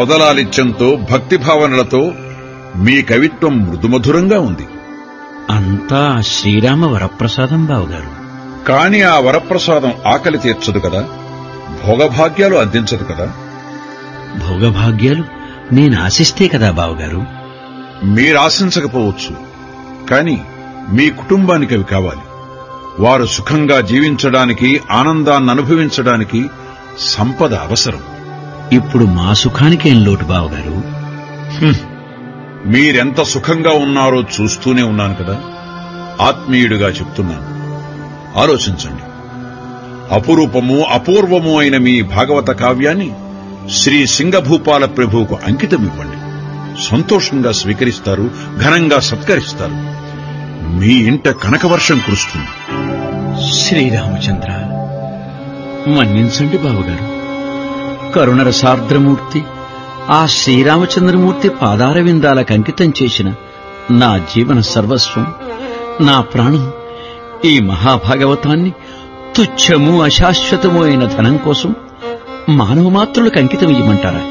పొదలాలిత్యంతో భక్తిభావనలతో మీ కవిత్వం మృదుమధురంగా ఉంది. అంతా శ్రీరామ వరప్రసాదం బావగారు. కాని ఆ వరప్రసాదం ఆకలి తీర్చదు కదా, భోగభాగ్యాలు అందించదు కదా. భోగభాగ్యాలు నేను ఆశిస్తే కదా బావగారు. మీరాశించకపోవచ్చు, కాని మీ కుటుంబానికి అవి కావాలి. వారు సుఖంగా జీవించడానికి, ఆనందాన్ని అనుభవించడానికి సంపద అవసరం. ఇప్పుడు మా సుఖానికేం లోటు బావగారు? మీరెంత సుఖంగా ఉన్నారో చూస్తూనే ఉన్నాను కదా. ఆత్మీయుడిగా చెప్తున్నాను, ఆలోచించండి. అపురూపము అపూర్వము అయిన మీ భాగవత కావ్యాన్ని శ్రీ సింగభూపాల ప్రభువుకు అంకితమివ్వండి. సంతోషంగా స్వీకరిస్తారు, ఘనంగా సత్కరిస్తారు. మీ ఇంట కనకవర్షం కురుస్తుంది. శ్రీరామచంద్ర, మన్నించండి బావగారు. కరుణర సార్ద్రమూర్తి ఆ శ్రీరామచంద్రమూర్తి పాదారవిందాలకు అంకితం చేసిన నా జీవన సర్వస్వం, నా ప్రాణం ఈ మహాభాగవతాన్ని తుచ్చము అశాశ్వతము అయిన ధనం కోసం మానవమాత్రులకు అంకితం ఇవ్వమంటారా?